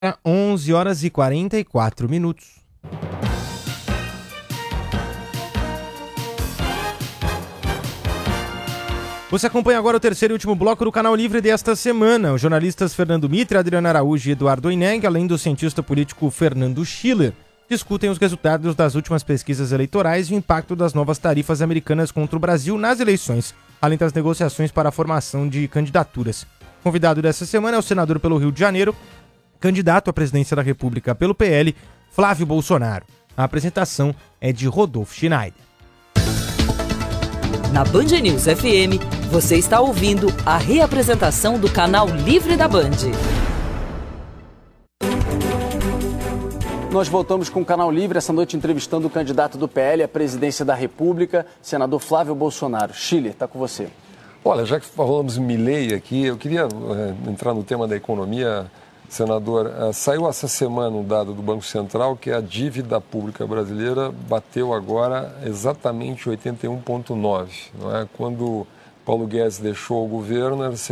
11 horas e 44 minutos. Você acompanha agora o terceiro e último bloco do Canal Livre desta semana. Os jornalistas Fernando Mitre, Adriana Araújo e Eduardo Oineg, além do cientista político Fernando Schiller, discutem os resultados das últimas pesquisas eleitorais e o impacto das novas tarifas americanas contra o Brasil nas eleições, além das negociações para a formação de candidaturas. O convidado dessa semana é o senador pelo Rio de Janeiro, candidato à presidência da República pelo PL, Flávio Bolsonaro. A apresentação é de Rodolfo Schneider. Na Band News FM, você está ouvindo a reapresentação do Canal Livre da Band. Nós voltamos com o Canal Livre, essa noite entrevistando o candidato do PL à presidência da República, senador Flávio Bolsonaro. Schiller, está com você. Olha, já que falamos em Milei aqui, eu queria entrar no tema da economia, senador. Saiu essa semana um dado do Banco Central que a dívida pública brasileira bateu agora exatamente 81,9. Não é? Quando Paulo Guedes deixou o governo era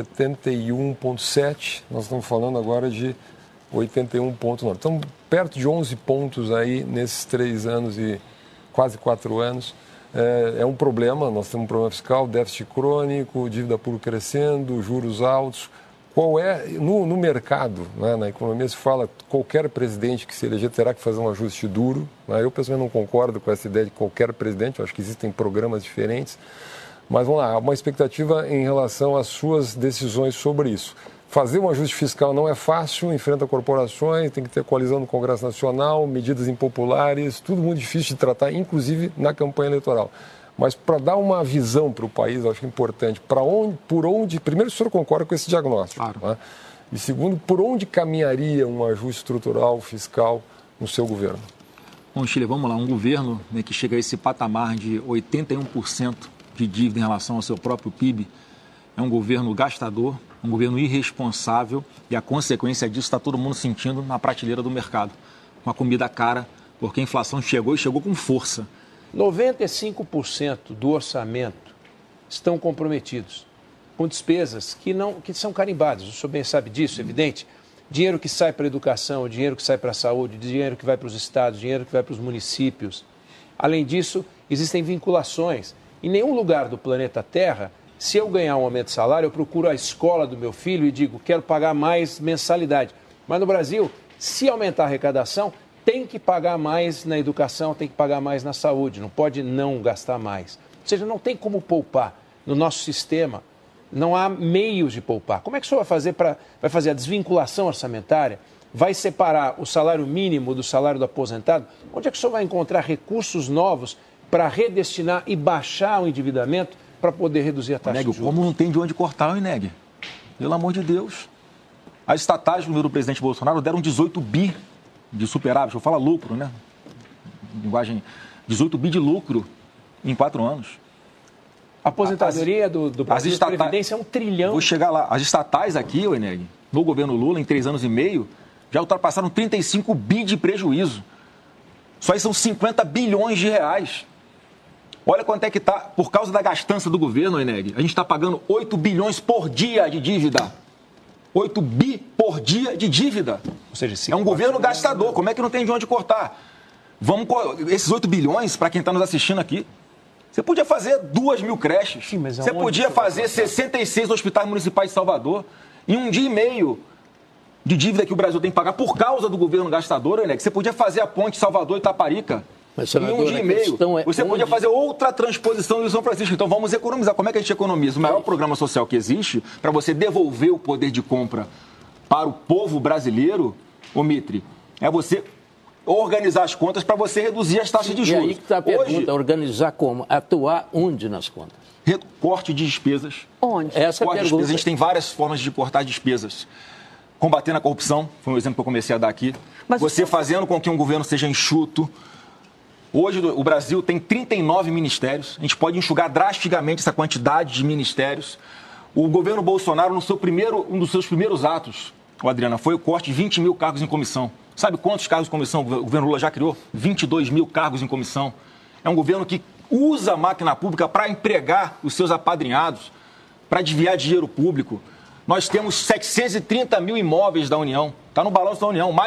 71,7. Nós estamos falando agora de 81,9. Estamos perto de 11 pontos aí nesses 3 anos e quase 4 anos. É um problema, nós temos um problema fiscal, déficit crônico, dívida pública crescendo, juros altos. Qual é, no mercado, né, na economia se fala que qualquer presidente que se eleger terá que fazer um ajuste duro. Né? Eu, pessoalmente, não concordo com essa ideia de qualquer presidente, eu acho que existem programas diferentes. Mas vamos lá, há uma expectativa em relação às suas decisões sobre isso. Fazer um ajuste fiscal não é fácil, enfrenta corporações, tem que ter coalizão no Congresso Nacional, medidas impopulares, tudo muito difícil de tratar, inclusive na campanha eleitoral. Mas para dar uma visão para o país, eu acho importante, por onde, primeiro, o senhor concorda com esse diagnóstico, claro. Né? E segundo, por onde caminharia um ajuste estrutural, fiscal no seu governo? Bom, Chile, vamos lá, um governo, né, que chega a esse patamar de 81% de dívida em relação ao seu próprio PIB, é um governo gastador, um governo irresponsável e a consequência disso está todo mundo sentindo na prateleira do mercado, com a comida cara, porque a inflação chegou e chegou com força. 95% do orçamento estão comprometidos com despesas que são carimbadas. O senhor bem sabe disso, evidente. Dinheiro que sai para a educação, dinheiro que sai para a saúde, dinheiro que vai para os estados, dinheiro que vai para os municípios. Além disso, existem vinculações. Em nenhum lugar do planeta Terra, se eu ganhar um aumento de salário, eu procuro a escola do meu filho e digo, quero pagar mais mensalidade. Mas no Brasil, se aumentar a arrecadação, tem que pagar mais na educação, tem que pagar mais na saúde, não pode não gastar mais. Ou seja, não tem como poupar no nosso sistema, não há meios de poupar. Como é que o senhor vai fazer a desvinculação orçamentária? Vai separar o salário mínimo do salário do aposentado? Onde é que o senhor vai encontrar recursos novos para redestinar e baixar o endividamento para poder reduzir a taxa de juros? Como não tem de onde cortar, Oineg? Pelo amor de Deus. As estatais do presidente Bolsonaro deram 18 bi de superávit, eu falo lucro, né? Linguagem, 18 bi de lucro em 4 anos. A aposentadoria do Brasil de Previdência é 1 trilhão. Vou chegar lá. As estatais aqui, Oineg, no governo Lula, em 3 anos e meio, já ultrapassaram 35 bi de prejuízo. Só aí são 50 bilhões de reais. Olha quanto é que está, por causa da gastança do governo, Oineg, a gente está pagando 8 bilhões por dia de dívida. 8 bi por dia de dívida. Ou seja, é um governo gastador. Como é que não tem de onde cortar? Esses 8 bilhões, para quem está nos assistindo aqui, você podia fazer 2.000 creches. Sim, mas você podia fazer 66 hospitais municipais de Salvador em 1 dia e meio de dívida que o Brasil tem que pagar por causa do governo gastador, né? Você podia fazer a ponte Salvador-Itaparica em 1 dia e meio. Você podia fazer outra transposição do São Francisco. Então vamos economizar. Como é que a gente economiza? O maior programa social que existe para você devolver o poder de compra para o povo brasileiro, ô Mitre, é você organizar as contas para você reduzir as taxas de juros. E aí que está a pergunta, organizar como? Atuar onde nas contas? Corte de despesas. Onde? Essa corte de despesas. A gente tem várias formas de cortar despesas. Combatendo a corrupção, foi um exemplo que eu comecei a dar aqui. Mas você fazendo com que um governo seja enxuto. Hoje o Brasil tem 39 ministérios. A gente pode enxugar drasticamente essa quantidade de ministérios. O governo Bolsonaro, um dos seus primeiros atos, Adriana, foi o corte de 20 mil cargos em comissão. Sabe quantos cargos em comissão o governo Lula já criou? 22 mil cargos em comissão. É um governo que usa a máquina pública para empregar os seus apadrinhados, para desviar dinheiro público. Nós temos 730 mil imóveis da União. Está no balanço da União.